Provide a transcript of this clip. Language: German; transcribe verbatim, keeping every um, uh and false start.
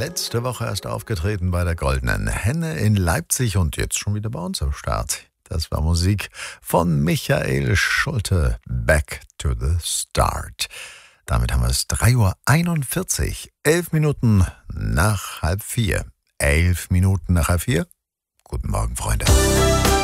letzte Woche erst aufgetreten bei der Goldenen Henne in Leipzig und jetzt schon wieder bei uns am Start. Das war Musik von Michael Schulte, Back to the Start. Damit haben wir es drei Uhr einundvierzig, elf Minuten nach halb vier. Elf Minuten nach halb vier. Guten Morgen, Freunde.